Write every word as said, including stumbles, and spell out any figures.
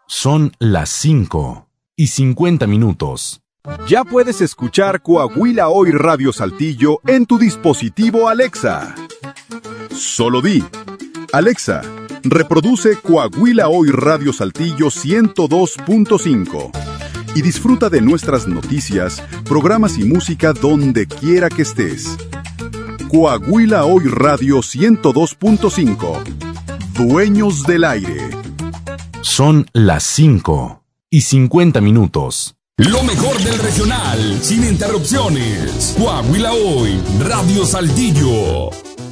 Son las cinco y cincuenta minutos. Ya puedes escuchar Coahuila Hoy Radio Saltillo en tu dispositivo Alexa. Solo di: Alexa, reproduce Coahuila Hoy Radio Saltillo ciento dos punto cinco y disfruta de nuestras noticias, programas y música donde quiera que estés. Coahuila Hoy Radio ciento dos punto cinco. Dueños del aire. Son las cinco y cincuenta minutos. Lo mejor del regional, sin interrupciones. Coahuila Hoy, Radio Saltillo.